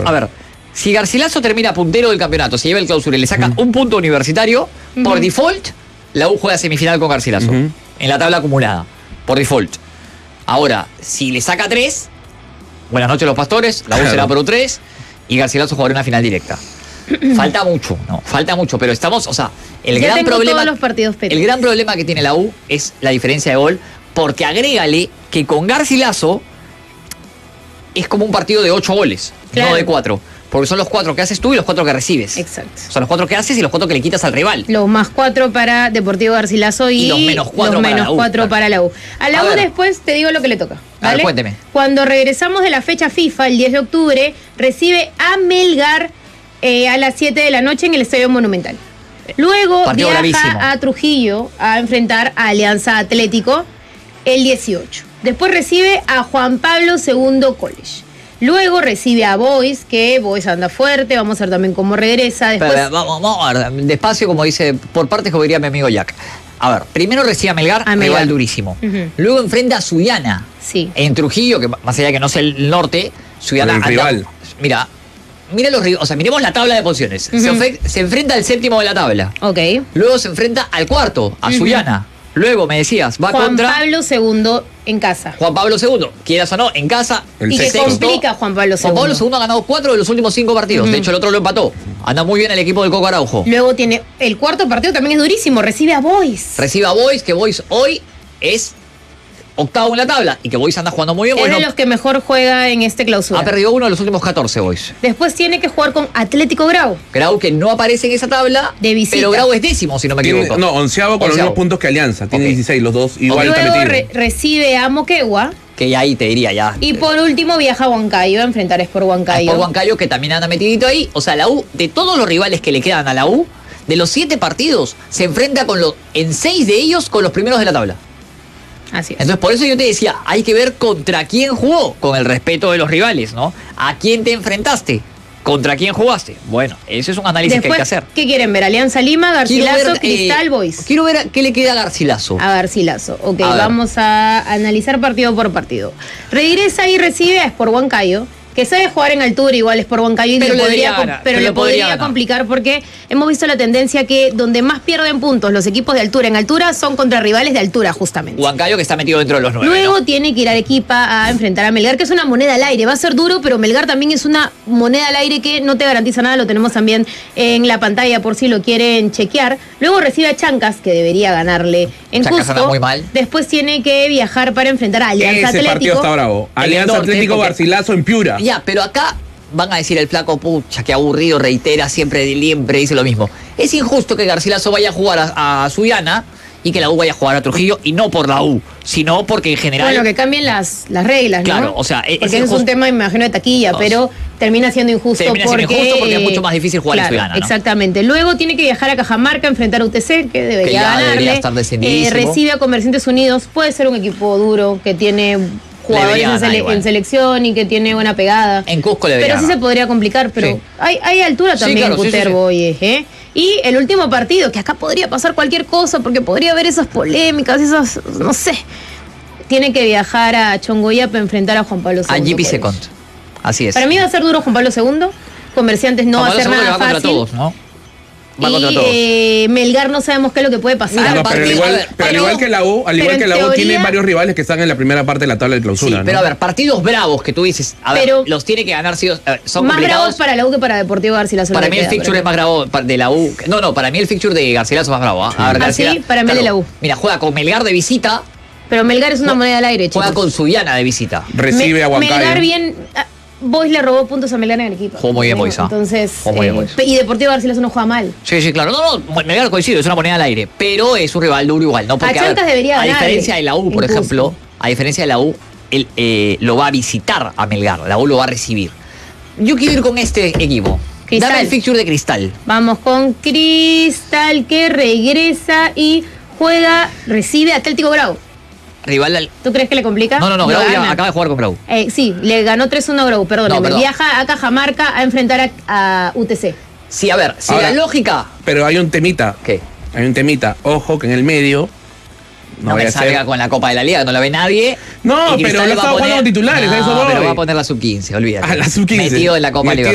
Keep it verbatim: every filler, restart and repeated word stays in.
a ver, si Garcilaso termina puntero del campeonato, se lleva el clausura y le saca uh-huh. un punto universitario, uh-huh. por default, la U juega semifinal con Garcilaso. Uh-huh. En la tabla acumulada. Por default. Ahora, si le saca tres, buenas noches los Pastores, la U claro. será por U tres y Garcilaso jugará una final directa. Falta mucho, no, falta mucho, pero estamos, o sea, el ya gran tengo problema. Todos los partidos el gran problema que tiene la U es la diferencia de gol, porque agrégale que con Garcilaso es como un partido de ocho goles, claro. no de cuatro. Porque son los cuatro que haces tú y los cuatro que recibes. Exacto. Son los cuatro que haces y los cuatro que le quitas al rival. Los más cuatro para Deportivo Garcilaso y, y los menos cuatro, los para, menos la cuatro claro. para la U. A la a U ver. después te digo lo que le toca. ¿vale? A ver, cuénteme. Cuando regresamos de la fecha FIFA, el diez de octubre, recibe a Melgar eh, a las siete de la noche en el Estadio Monumental. Luego Partido viaja bravísimo. a Trujillo a enfrentar a Alianza Atlético el dieciocho. Después recibe a Juan Pablo segundo College. Luego recibe a Boys, que Boys anda fuerte, vamos a ver también cómo regresa. Después... Pero, vamos, vamos a ver, despacio, como dice, por partes, como diría mi amigo Jack. A ver, primero recibe a Melgar, a Melgar. rival durísimo. Uh-huh. Luego enfrenta a Suyana, sí. en Trujillo, que más allá de que no sea el norte, Suyana... El rival. Mira, mira los rivales, o sea, miremos la tabla de posiciones. Uh-huh. se, ofre, se enfrenta al séptimo de la tabla. Ok. Luego se enfrenta al cuarto, a uh-huh. Suyana. Luego, me decías, va Juan contra... Juan Pablo segundo en casa. Juan Pablo segundo, quieras o no, en casa. El y sexto. Que complica Juan Pablo segundo. Juan Pablo segundo ha ganado cuatro de los últimos cinco partidos. Uh-huh. De hecho, el otro lo empató. Anda muy bien el equipo del Coco Araujo. Luego tiene el cuarto partido, también es durísimo. Recibe a Boys. Recibe a Boys, que Boys hoy es octavo en la tabla y que Boys anda jugando muy bien. Es bueno, de los que mejor juega en este clausura. Ha perdido uno de los últimos catorce Boys. Después tiene que jugar con Atlético Grau. Grau que no aparece en esa tabla, de visita. Pero Grau es décimo, si no me tiene, equivoco. No, onceavo con onceavo. Los mismos puntos que Alianza. Tiene okay. dieciséis, los dos igual. Luego está re recibe a Moquegua. Que ya ahí te diría ya. Y por último viaja a Huancayo a enfrentar a Sport Huancayo. Sport Huancayo que también anda metidito ahí. O sea, la U, de todos los rivales que le quedan a la U, de los siete partidos, se enfrenta con los, en seis de ellos con los primeros de la tabla. Así es. Entonces, por eso yo te decía, hay que ver contra quién jugó, con el respeto de los rivales, ¿no? ¿A quién te enfrentaste? ¿Contra quién jugaste? Bueno, eso es un análisis Después, que hay que hacer. ¿Qué quieren ver? Alianza Lima, Garcilaso, ver, Cristal, eh, Boys. Quiero ver a, qué le queda a Garcilaso. A Garcilaso, ok. A vamos a analizar partido por partido. Regresa y recibe a Sport Huancayo, que sabe jugar en altura, igual es por Huancayo, pero le podría, ganar, pero, pero le podría, podría complicar porque hemos visto la tendencia que donde más pierden puntos los equipos de altura en altura son contra rivales de altura, justamente. Huancayo que está metido dentro de los nueve. Luego ¿no? tiene que ir a Arequipa a enfrentar a Melgar, que es una moneda al aire. Va a ser duro, pero Melgar también es una moneda al aire que no te garantiza nada. Lo tenemos también en la pantalla por si lo quieren chequear. Luego recibe a Chancas, que debería ganarle en Chancas Cusco. anda muy mal. Después tiene que viajar para enfrentar a Alianza Ese Atlético. partido está bravo. Alianza Atlético, Garcilaso en Piura. Ya, pero acá van a decir el flaco, pucha, qué aburrido, reitera, siempre, siempre dice lo mismo. Es injusto que Garcilaso vaya a jugar a, a Suyana y que la U vaya a jugar a Trujillo, y no por la U, sino porque en general... Bueno, que cambien las, las reglas, ¿no? Claro, o sea... Es porque es un tema, me imagino, de taquilla, no, pero termina siendo injusto termina porque... siendo injusto porque es mucho más difícil jugar claro, en Suyana, ¿no? Exactamente. Luego tiene que viajar a Cajamarca a enfrentar a U T C, que debería que ya ganarle. Debería estar eh, recibe a Comerciantes Unidos, puede ser un equipo duro, que tiene... jugadores en, sele en selección y que tiene buena pegada. En Cusco le Pero sí se podría complicar, pero sí. hay, hay altura también sí, claro, en Cuterbo, sí, sí, sí. ¿eh? Y el último partido, que acá podría pasar cualquier cosa, porque podría haber esas polémicas, esas, no sé. Tiene que viajar a Chongoya para enfrentar a Juan Pablo segundo. A J P Second. Así es. Para mí va a ser duro Juan Pablo segundo. Comerciantes no Juan va a ser nada va fácil. Contra todos, ¿no? Va y eh, Melgar no sabemos qué es lo que puede pasar. No, pero, igual, ver, pero, pero igual que la U, al igual que la U teoría, tiene varios rivales que están en la primera parte de la tabla de clausura. Sí, pero ¿no? a ver, partidos bravos que tú dices, a ver, los tiene que ganar, sí, son más complicados. bravos para la U que para Deportivo Garcilaso. Para mí el fixture pero... es más bravo de la U. No, no, para mí el fixture de Garcilaso es más bravo. ¿eh? A ver, Garcila, ¿Ah, sí? Para mí claro, de la U. Mira, juega con Melgar de visita. Pero Melgar es una juega, moneda al aire, chicos. Juega con Suyana de visita. Recibe Me, a Huancayo. Melgar bien... Boys le robó puntos a Melgar en el equipo. Jugó muy bien Boys. Entonces, Jugó muy bien eh, y Deportivo Garcilaso no juega mal. Sí, sí, claro. No, no, Melgar coincido, es una moneda al aire. Pero es un rival duro igual, ¿no? Porque, a Chancas a, ver, debería a diferencia de la U, por en ejemplo, Cusco. a diferencia de la U, él eh, lo va a visitar a Melgar. La U lo va a recibir. Yo quiero ir con este equipo. Cristal. Dame el fixture de Cristal. Vamos con Cristal, que regresa y juega, recibe a Atlético Grau. Rival al... ¿Tú crees que le complica? No, no, no, Grau ya acaba de jugar con Grau. Eh, sí, le ganó tres uno a Grau, perdón. No, perdón. Viaja a Cajamarca a enfrentar a, a U T C. Sí, a ver, si Ahora, la lógica... Pero hay un temita. ¿Qué? Hay un temita. Ojo que en el medio... No, no me salga ser... con la Copa de la Liga, que no la ve nadie. No, pero lo estaba jugando titulares, no, a eso voy. Pero va a poner la sub quince, olvídate. A la sub quince. Metido en la Copa Libertadores.